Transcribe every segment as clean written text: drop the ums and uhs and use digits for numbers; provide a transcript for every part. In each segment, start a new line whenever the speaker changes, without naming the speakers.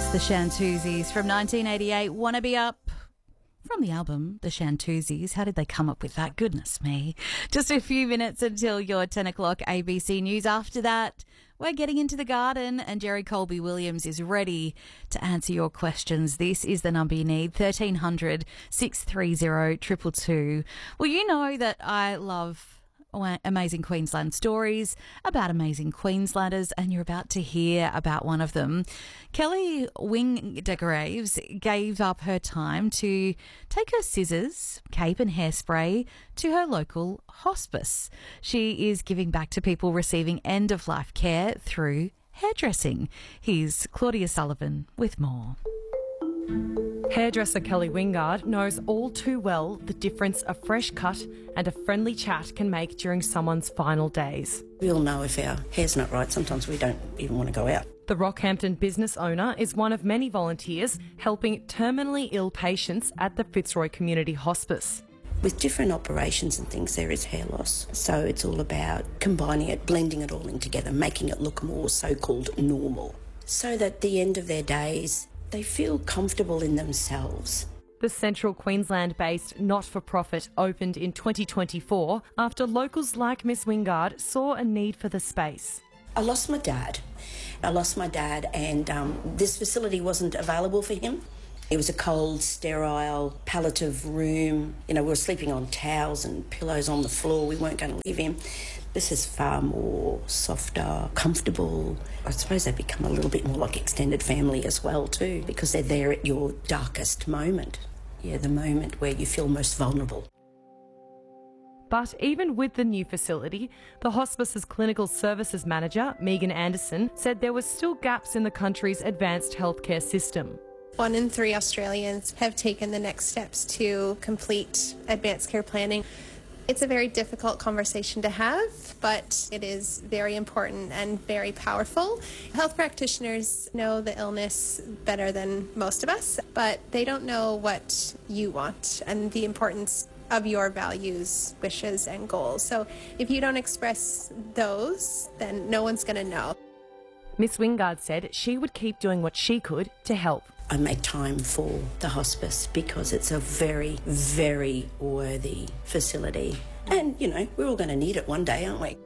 The Shantuzis from 1988, Wanna Be Up. From the album, The Shantuzis. How did they come up with that? Goodness me. Just a few minutes until your 10 o'clock ABC News. After that, we're getting into the garden and Jerry Colby Williams is ready to answer your questions. This is the number you need, 1300 630 222. Well, you know that I love amazing Queensland stories about amazing Queenslanders, and you're about to hear about one of them. Kelly Wing-de-Graves gave up her time to take her scissors, cape and hairspray to her local hospice. She is giving back to people receiving end-of-life care through hairdressing. Here's Claudia Sullivan with more.
Hairdresser Kelly Wingard knows all too well the difference a fresh cut and a friendly chat can make during someone's final days.
We all know if our hair's not right, sometimes we don't even want to go out.
The Rockhampton business owner is one of many volunteers helping terminally ill patients at the Fitzroy Community Hospice.
With different operations and things, there is hair loss. So it's all about combining it, blending it all in together, making it look more so-called normal, so that at the end of their days, they feel comfortable in themselves.
The Central Queensland-based not-for-profit opened in 2024 after locals like Miss Wingard saw a need for the space.
I lost my dad, and this facility wasn't available for him. It was a cold, sterile, palliative room. You know, we were sleeping on towels and pillows on the floor. We weren't going to leave him. This is far more softer, comfortable. I suppose they become a little bit more like extended family as well too, because they're there at your darkest moment. Yeah, the moment where you feel most vulnerable.
But even with the new facility, the hospice's clinical services manager, Megan Anderson, said there were still gaps in the country's advanced healthcare system.
1 in 3 Australians have taken the next steps to complete advanced care planning. It's a very difficult conversation to have, but it is very important and very powerful. Health practitioners know the illness better than most of us, but they don't know what you want and the importance of your values, wishes, and goals. So if you don't express those, then no one's going to know.
Miss Wingard said she would keep doing what she could to help.
I make time for the hospice because it's a very, very worthy facility. And, you know, we're all going to need it one day, aren't we?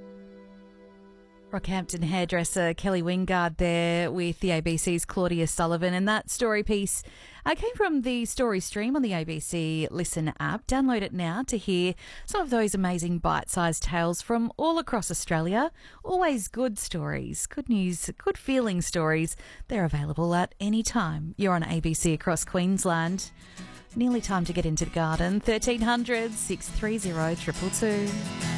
Rockhampton hairdresser Kelly Wingard there with the ABC's Claudia Sullivan. And that story piece came from the story stream on the ABC Listen app. Download it now to hear some of those amazing bite-sized tales from all across Australia. Always good stories, good news, good feeling stories. They're available at any time. You're on ABC across Queensland. Nearly time to get into the garden. 1300 630 222.